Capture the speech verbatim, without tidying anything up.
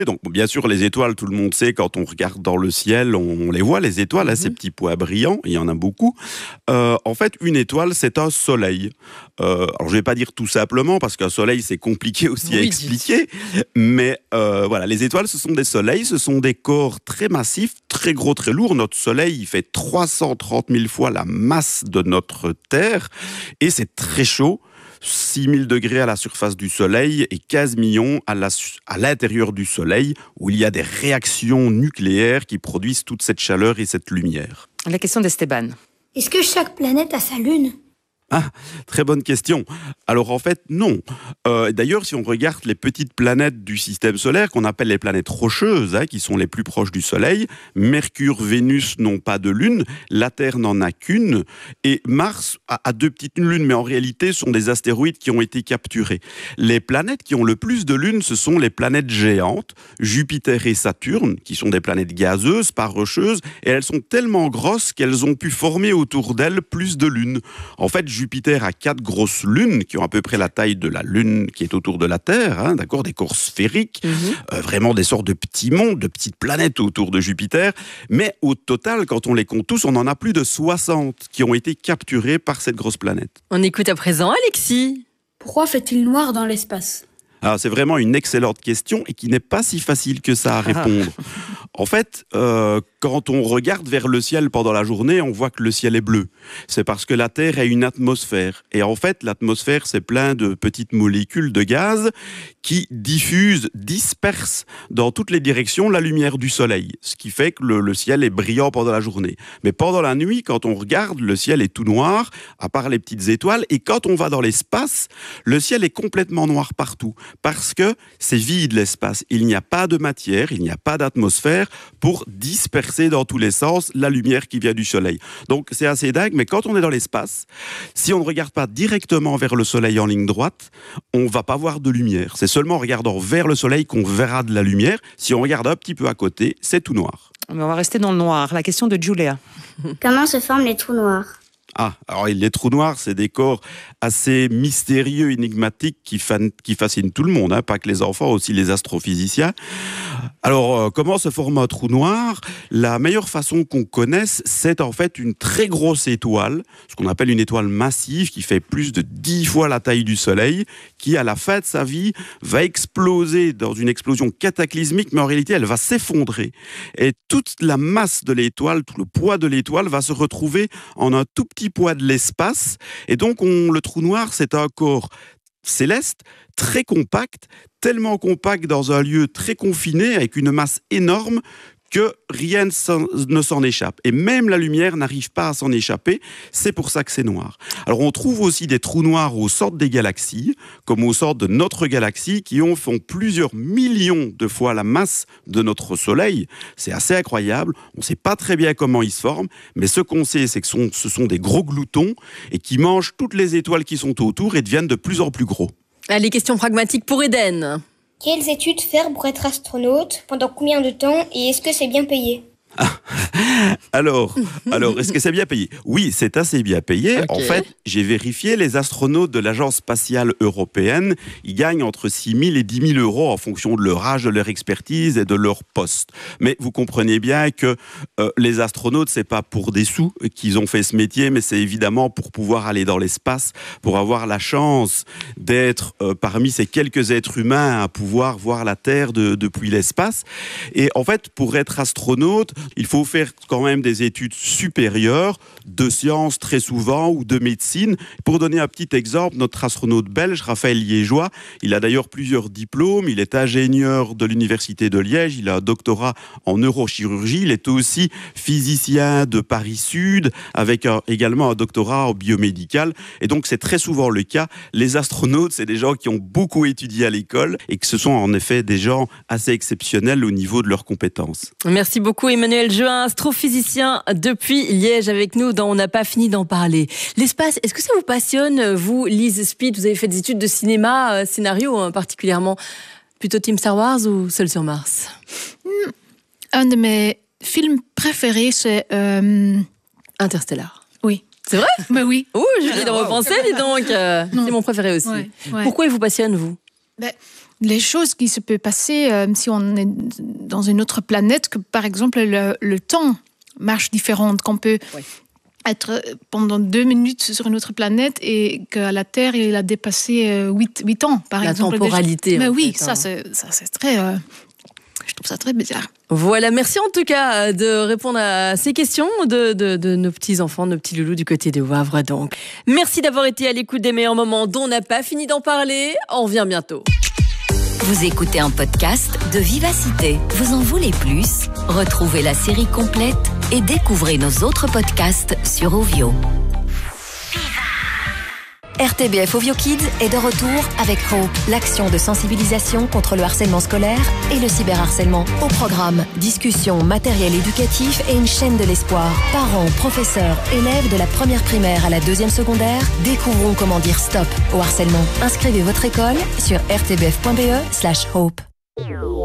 Donc, bien sûr, les étoiles, tout le monde sait, quand on regarde dans le ciel, on, on les voit, les étoiles, hein, Mhm. ces petits points brillants, il y en a beaucoup. Euh, en fait, une étoile, c'est un soleil. Euh, alors, je vais pas dire tout simplement, parce qu'un soleil, c'est compliqué aussi à Oui, expliquer, mais euh, voilà, les étoiles, ce sont des soleils, ce sont des corps très massifs, très gros, très lourds. Notre soleil, il fait trois cent trente mille fois la masse de notre Terre, et c'est très chaud. six mille degrés à la surface du Soleil et quinze millions à, la, à l'intérieur du Soleil, où il y a des réactions nucléaires qui produisent toute cette chaleur et cette lumière. La question d'Esteban. Est-ce que chaque planète a sa lune ? Ah, très bonne question. Alors en fait, non. Euh, d'ailleurs, si on regarde les petites planètes du système solaire, qu'on appelle les planètes rocheuses, hein, qui sont les plus proches du Soleil, Mercure, Vénus n'ont pas de lune, la Terre n'en a qu'une, et Mars a, a deux petites lunes, mais en réalité, ce sont des astéroïdes qui ont été capturés. Les planètes qui ont le plus de lunes, ce sont les planètes géantes, Jupiter et Saturne, qui sont des planètes gazeuses, pas rocheuses, et elles sont tellement grosses qu'elles ont pu former autour d'elles plus de lunes. En fait, Jupiter a quatre grosses lunes qui ont à peu près la taille de la lune qui est autour de la Terre, hein, d'accord, des corps sphériques, mmh. euh, vraiment des sortes de petits mondes, de petites planètes autour de Jupiter. Mais au total, quand on les compte tous, on en a plus de soixante qui ont été capturés par cette grosse planète. On écoute à présent Alexis. Pourquoi fait-il noir dans l'espace ? Alors, c'est vraiment une excellente question et qui n'est pas si facile que ça à répondre. En fait, euh, quand on regarde vers le ciel pendant la journée, on voit que le ciel est bleu. C'est parce que la Terre a une atmosphère. Et en fait, l'atmosphère, c'est plein de petites molécules de gaz qui diffusent, dispersent dans toutes les directions la lumière du soleil. Ce qui fait que le, le ciel est brillant pendant la journée. Mais pendant la nuit, quand on regarde, le ciel est tout noir, à part les petites étoiles. Et quand on va dans l'espace, le ciel est complètement noir partout. Parce que c'est vide l'espace. Il n'y a pas de matière, il n'y a pas d'atmosphère pour disperser dans tous les sens la lumière qui vient du soleil. Donc c'est assez dingue, mais quand on est dans l'espace, si on ne regarde pas directement vers le soleil en ligne droite, on ne va pas voir de lumière. C'est seulement en regardant vers le soleil qu'on verra de la lumière. Si on regarde un petit peu à côté, c'est tout noir. Mais on va rester dans le noir. La question de Julia. Comment se forment les trous noirs ? Ah, alors les trous noirs, c'est des corps assez mystérieux, énigmatiques, qui, fan, qui fascinent tout le monde, hein, pas que les enfants, aussi les astrophysiciens. Alors, euh, comment se forme un trou noir ? La meilleure façon qu'on connaisse, c'est en fait une très grosse étoile, ce qu'on appelle une étoile massive, qui fait plus de dix fois la taille du Soleil, qui, à la fin de sa vie, va exploser dans une explosion cataclysmique, mais en réalité, elle va s'effondrer. Et toute la masse de l'étoile, tout le poids de l'étoile va se retrouver en un tout petit poids de l'espace. Et donc, on, le trou noir, c'est un corps céleste, très compact, tellement compact dans un lieu très confiné, avec une masse énorme, que rien ne s'en échappe. Et même la lumière n'arrive pas à s'en échapper. C'est pour ça que c'est noir. Alors, on trouve aussi des trous noirs au centre des galaxies, comme au centre de notre galaxie, qui ont, font plusieurs millions de fois la masse de notre Soleil. C'est assez incroyable. On ne sait pas très bien comment ils se forment, mais ce qu'on sait, c'est que ce sont, ce sont des gros gloutons et qui mangent toutes les étoiles qui sont autour et deviennent de plus en plus gros. Allez, question pragmatique pour Eden. Quelles études faire pour être astronaute ? Pendant combien de temps ? Et est-ce que c'est bien payé ? Alors, alors, est-ce que c'est bien payé ? Oui, c'est assez bien payé. Okay. En fait, j'ai vérifié, les astronautes de l'Agence spatiale européenne, ils gagnent entre six mille et dix mille euros en fonction de leur âge, de leur expertise et de leur poste. Mais vous comprenez bien que euh, les astronautes, c'est pas pour des sous qu'ils ont fait ce métier, mais c'est évidemment pour pouvoir aller dans l'espace, pour avoir la chance d'être euh, parmi ces quelques êtres humains à pouvoir voir la Terre de, depuis l'espace. Et en fait, pour être astronaute, il faut faire quand même des études supérieures de sciences très souvent ou de médecine. Pour donner un petit exemple, notre astronaute belge, Raphaël Liégeois, il a d'ailleurs plusieurs diplômes. Il est ingénieur de l'Université de Liège, il a un doctorat en neurochirurgie. Il est aussi physicien de Paris-Sud, avec un, également un doctorat en biomédical. Et donc, c'est très souvent le cas. Les astronautes, c'est des gens qui ont beaucoup étudié à l'école et que ce sont en effet des gens assez exceptionnels au niveau de leurs compétences. Merci beaucoup Emmanuel Jeun, astrophysicien depuis Liège avec nous dans On n'a pas fini d'en parler. L'espace, est-ce que ça vous passionne, vous, Lise Spitt ? Vous avez fait des études de cinéma, euh, scénario hein, particulièrement. Plutôt Team Star Wars ou Seul sur Mars ? Un de mes films préférés, c'est... Euh... Interstellar. Oui. C'est vrai ? Ben oui. Oh, Julie de repenser, dis donc. Euh, c'est mon préféré aussi. Ouais, ouais. Pourquoi il vous passionne, vous ? Ben, les choses qui se peuvent passer euh, si on est dans une autre planète, que par exemple le, le temps marche différent, qu'on peut oui. être pendant deux minutes sur une autre planète et qu'à la Terre il a dépassé huit, huit ans par la exemple. La temporalité. Mais oui, fait, ça, hein. c'est, ça c'est très... Euh, je trouve ça très bizarre. Voilà, merci en tout cas de répondre à ces questions de, de, de nos petits-enfants, nos petits loulous du côté de Wavre donc. Merci d'avoir été à l'écoute des meilleurs moments dont on n'a pas fini d'en parler. On revient bientôt. Vous écoutez un podcast de Vivacité. Vous en voulez plus? Retrouvez la série complète et découvrez nos autres podcasts sur Ovio. R T B F Ovio Kids est de retour avec Hope, l'action de sensibilisation contre le harcèlement scolaire et le cyberharcèlement. Au programme, discussions, matériel éducatif et une chaîne de l'espoir. Parents, professeurs, élèves de la première primaire à la deuxième secondaire, découvrons comment dire stop au harcèlement. Inscrivez votre école sur r t b f point b e slash hope.